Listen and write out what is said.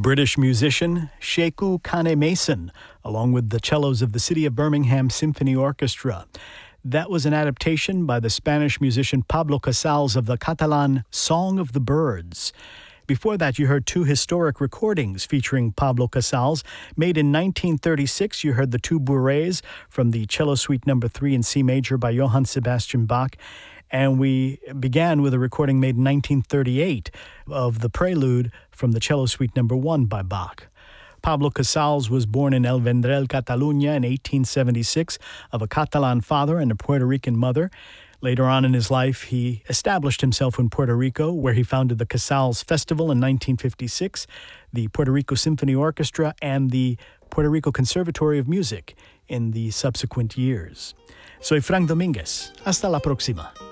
British musician Sheku Kane Mason, along with the cellos of the City of Birmingham Symphony Orchestra. That was an adaptation by the Spanish musician Pablo Casals of the Catalan Song of the Birds. Before that, you heard two historic recordings featuring Pablo Casals. Made in 1936, you heard the two bourrées from the Cello Suite No. 3 in C major by Johann Sebastian Bach. And we began with a recording made in 1938 of the Prelude from the Cello Suite No. 1 by Bach. Pablo Casals was born in El Vendrell, Catalunya in 1876 of a Catalan father and a Puerto Rican mother. Later on in his life, he established himself in Puerto Rico, where he founded the Casals Festival in 1956, the Puerto Rico Symphony Orchestra, and the Puerto Rico Conservatory of Music in the subsequent years. Soy Frank Domínguez. Hasta la próxima.